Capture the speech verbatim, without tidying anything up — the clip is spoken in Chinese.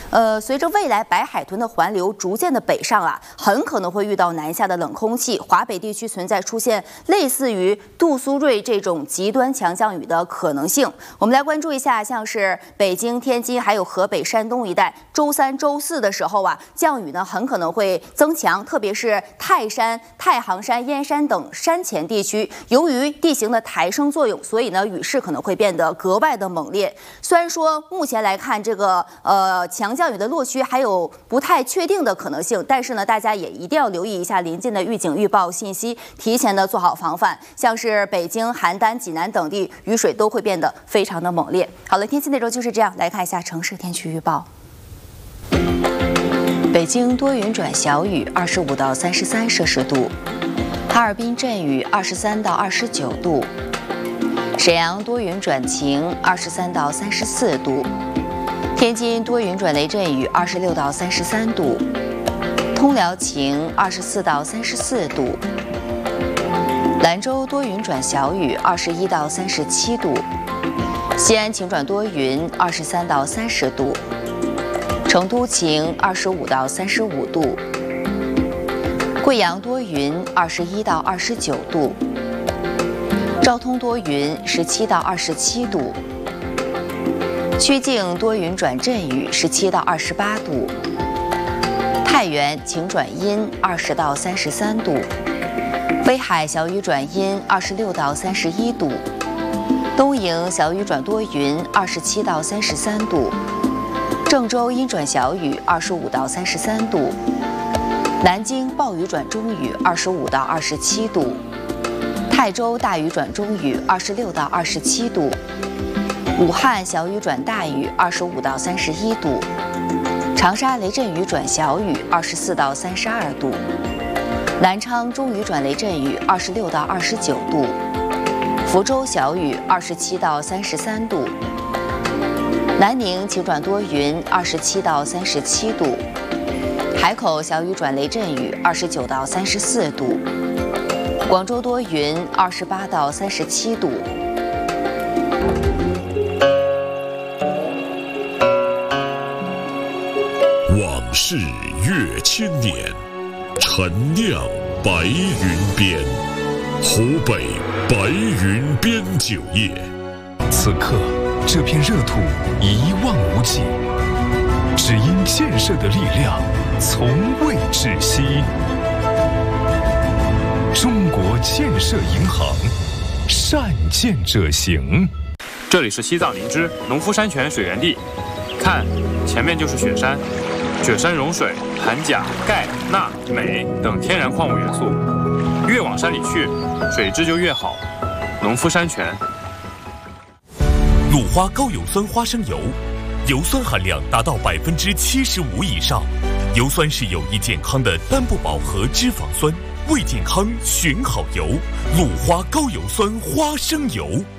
呃，随着未来白海豚的环流逐渐的北上啊，很可能会遇到南下的冷空气，华北地区存在出现类似于杜苏芮这种极端强降雨的可能性。我们来关注一下，像是北京、天津还有河北、山东一带，周三、周四的时候啊，降雨呢很可能会增强，特别是泰山、太行山、燕山等山前地区，由于地形的抬升作用，所以呢雨势可能会变得格外的猛烈。虽然说目前来看，这个呃强降雨的落区还有不太确定的可能性，但是呢，大家也一定要留意一下临近的预警预报信息，提前的做好防范。像是北京、邯郸、济南等地，雨水都会变得非常的猛烈。好了，天气内容就是这样，来看一下城市天气预报。北京多云转小雨，二十五到三十三摄氏度；哈尔滨阵雨，二十三到二十九度；沈阳多云转晴，二十三到三十四度；天津多云转雷阵雨，二十六到三十三度；通辽晴，二十四到三十四度；兰州多云转小雨，二十一到三十七度；西安晴转多云，二十三到三十度；成都晴，二十五到三十五度；贵阳多云，二十一到二十九度；昭通多云，十七到二十七度；曲靖多云转阵雨，十七到二十八度；太原晴转阴，二十到三十三度；威海小雨转阴，二十六到三十一度；东营小雨转多云，二十七到三十三度；郑州阴转小雨，二十五到三十三度；南京暴雨转中雨，二十五到二十七度；泰州大雨转中雨，二十六到二十七度；武汉小雨转大雨，二十五到三十一度；长沙雷阵雨转小雨，二十四到三十二度；南昌中雨转雷阵雨，二十六到二十九度；福州小雨，二十七到三十三度；南宁晴转多云，二十七到三十七度；海口小雨转雷阵雨，二十九到三十四度；广州多云，二十八到三十七度。 往事越千年，陈酿白云边。湖北白云边酒业， 此刻这片热土一望无际，只因建设的力量从未止息。中国建设银行，善建者行。 这里是西藏林芝农夫山泉水源地，看，前面就是雪山。雪山融水含钾、钙、钠、镁等天然矿物元素，越往山里去，水质就越好。农夫山泉。 鲁花高油酸花生油，油酸含量达到百分之七十五以上。油酸是有益健康的单不饱和脂肪酸，为健康选好油。鲁花高油酸花生油。